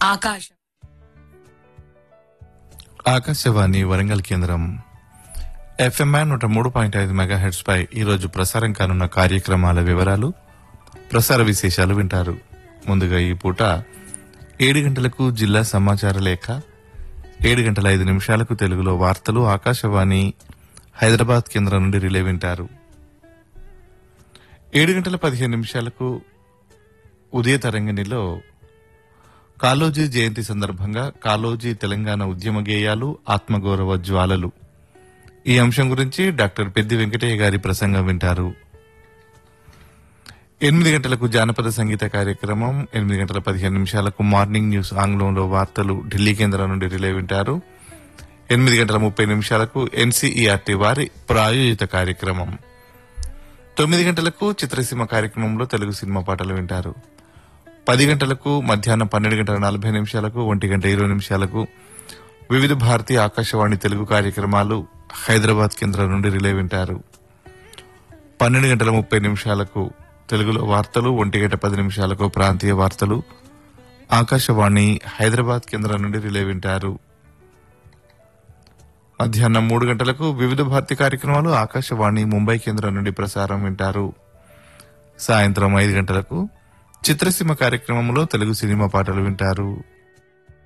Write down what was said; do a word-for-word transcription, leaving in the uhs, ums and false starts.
ఆకాశం ఆకాశవాణి వరంగల్ కేంద్రం ఎఫ్ఎంఐ నూట మూడు పాయింట్ ఐదు మెగాహెర్ట్స్ పై ఈరోజు ప్రసారం కానున్న కార్యక్రమాల వివరాలు, ప్రసార విశేషాలు వింటారు. ముందుగా ఈ పూట ఏడు గంటలకు జిల్లా సమాచార లేఖ, ఏడు గంటల ఐదు నిమిషాలకు తెలుగులో వార్తలు ఆకాశవాణి హైదరాబాద్ కేంద్రం నుండి రిలే వింటారు. ఏడు గంటల పదిహేను నిమిషాలకు ఉదయ తరంగిణిలో కాళోజీ జయంతి సందర్భంగా కాళోజీ తెలంగాణ ఉద్యమ గేయాలు, ఆత్మగౌరవ జ్వాలలు ఈ అంశం గురించి డాక్టర్ పెద్ది వెంకటయ్య గారి ప్రసంగం వింటారు. ఎనిమిది గంటలకు జానపద సంగీత కార్యక్రమం, ఎనిమిది గంటల పదిహేను నిమిషాలకు మార్నింగ్ న్యూస్ ఆంగ్లంలో వార్తలు ఢిల్లీ కేంద్రం నుండి రిలే వింటారు. ఎనిమిది గంటల ముప్పై నిమిషాలకు ఎన్సీఈఆర్టీ వారి ప్రాయోజిత కార్యక్రమం. తొమ్మిది గంటలకు చిత్రసీమ కార్యక్రమంలో తెలుగు సినిమా పాటలు వింటారు. పది గంటలకు మధ్యాహ్నం పన్నెండు గంటల నలభై నిమిషాలకు ఒంటి గంట ఇరవై నిమిషాలకు వివిధ భారతీయ ఆకాశవాణి తెలుగు కార్యక్రమాలు హైదరాబాద్ కేంద్రం నుండి రిలే వింటారు. పన్నెండు గంటల ముప్పై నిమిషాలకు తెలుగులో వార్తలు, ఒంటి గంట పది నిమిషాలకు ప్రాంతీయ వార్తలు ఆకాశవాణి హైదరాబాద్ కేంద్రం నుండి రిలే వింటారు. మధ్యాహ్నం మూడు గంటలకు వివిధ భారతీయ కార్యక్రమాలు ఆకాశవాణి ముంబై కేంద్రం నుండి ప్రసారం వింటారు. సాయంత్రం ఐదు గంటలకు చిత్రసీమ కార్యక్రమంలో తెలుగు సినిమా పాటలు వింటారు.